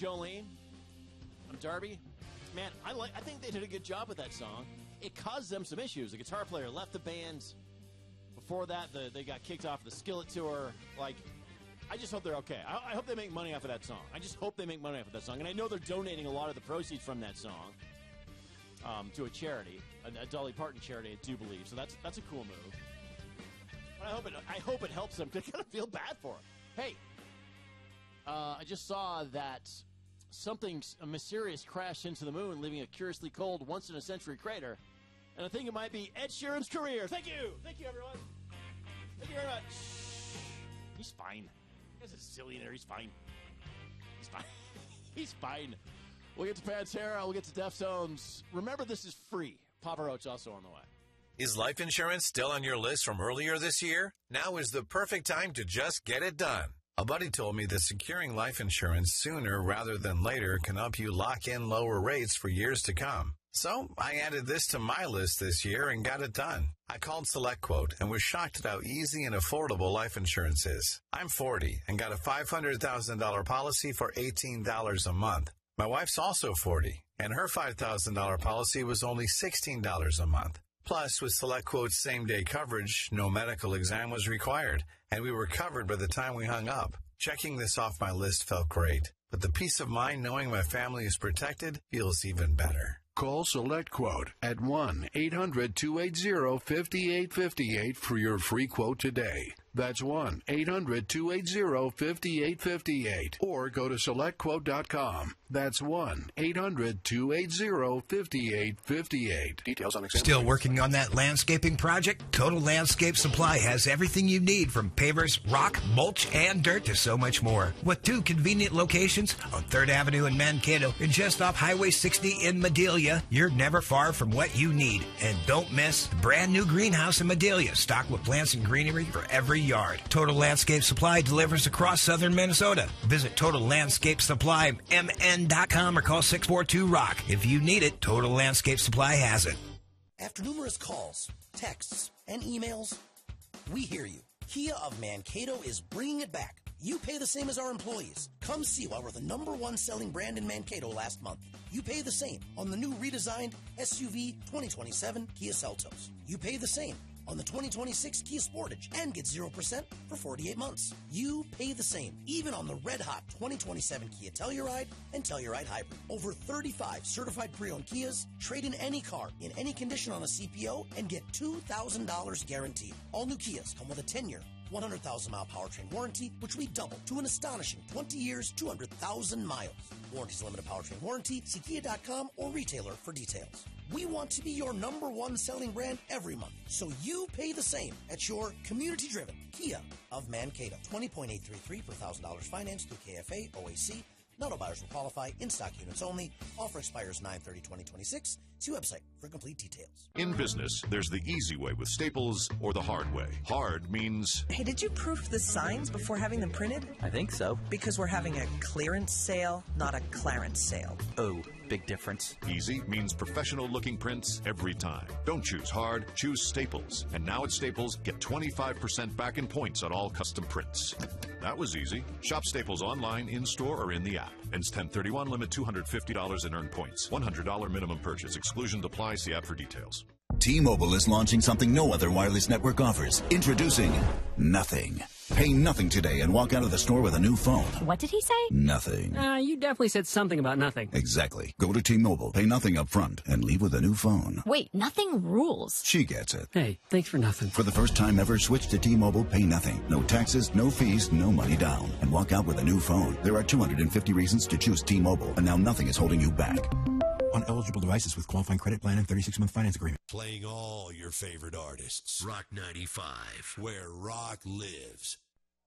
Jolene. I'm Darby. Man, I think they did a good job with that song. It caused them some issues. The guitar player left the band. Before that, they got kicked off the Skillet tour. Like, I just hope they're okay. I hope they make money off of that song. I just hope they make money off of that song. And I know they're donating a lot of the proceeds from that song to a charity, a Dolly Parton charity, I do believe. So that's a cool move. But I hope it helps them. I kind of feel bad for them. Hey, I just saw that a mysterious crashed into the moon, leaving a curiously cold, once-in-a-century crater. And I think it might be Ed Sheeran's career. Thank you. Thank you, everyone. Thank you very much. He's fine. He's a zillionaire. He's fine. He's fine. He's fine. We'll get to Pantera. We'll get to Deftones. Remember, this is free. Papa Roach also on the way. Is life insurance still on your list from earlier this year? Now is the perfect time to just get it done. A buddy told me that securing life insurance sooner rather than later can help you lock in lower rates for years to come. So I added this to my list this year and got it done. I called SelectQuote and was shocked at how easy and affordable life insurance is. I'm 40 and got a $500,000 policy for $18 a month. My wife's also 40, and her $5,000 policy was only $16 a month. Plus, with SelectQuote's same-day coverage, no medical exam was required, and we were covered by the time we hung up. Checking this off my list felt great, but the peace of mind knowing my family is protected feels even better. Call SelectQuote at 1-800-280-5858 for your free quote today. That's 1-800-280-5858. Or go to SelectQuote.com. That's 1-800-280-5858. Details on exam. Still working on that landscaping project? Total Landscape Supply has everything you need, from pavers, rock, mulch, and dirt to so much more. With 2 convenient locations on 3rd Avenue in Mankato and just off Highway 60 in Madelia, you're never far from what you need. And don't miss the brand new greenhouse in Madelia, stocked with plants and greenery for every yard. Total Landscape Supply delivers across southern Minnesota. Visit Total Landscape Supply, MN.com, or call 642-ROCK. If you need it, Total Landscape Supply has it. After numerous calls, texts, and emails, we hear you. Kia of Mankato is bringing it back. You pay the same as our employees. Come see why we're the #1 selling brand in Mankato last month. You pay the same on the new redesigned SUV 2027 Kia Seltos. You pay the same on the 2026 Kia Sportage and get 0% for 48 months. You pay the same even on the red-hot 2027 Kia Telluride and Telluride Hybrid. Over 35 certified pre-owned Kias. Trade in any car in any condition on a CPO and get $2,000 guaranteed. All new Kias come with a 10-year, 100,000-mile powertrain warranty, which we double to an astonishing 20 years, 200,000 miles. Warranty's limited powertrain warranty. See Kia.com or retailer for details. We want to be your #1 selling brand every month, so you pay the same at your community-driven Kia of Mankato. 20.833 per $1,000 financed through KFA, OAC. Not all buyers will qualify. In-stock units only. Offer expires 9/30/2026. See website for complete details. In business, there's the easy way with Staples or the hard way. Hard means... Hey, did you proof the signs before having them printed? I think so. Because we're having a clearance sale, not a clarence sale. Oh, big difference. Easy means professional-looking prints every time. Don't choose hard, choose Staples. And now at Staples, get 25% back in points on all custom prints. That was easy. Shop Staples online, in-store, or in the app. Ends 10/31, limit $250 in earned points. $100 minimum purchase. Exclusion applies. See app for details. T-Mobile is launching something no other wireless network offers. Introducing Nothing. Pay nothing today and walk out of the store with a new phone. What did he say? Nothing. You definitely said something about nothing. Exactly. Go to T-Mobile, pay nothing up front, and leave with a new phone. Wait, nothing rules. She gets it. Hey, thanks for nothing. For the first time ever, switch to T-Mobile, pay nothing. No taxes, no fees, no money down. And walk out with a new phone. There are 250 reasons to choose T-Mobile, and now nothing is holding you back. On eligible devices with qualifying credit plan and 36-month finance agreement. Playing all your favorite artists. Rock 95. Where rock lives.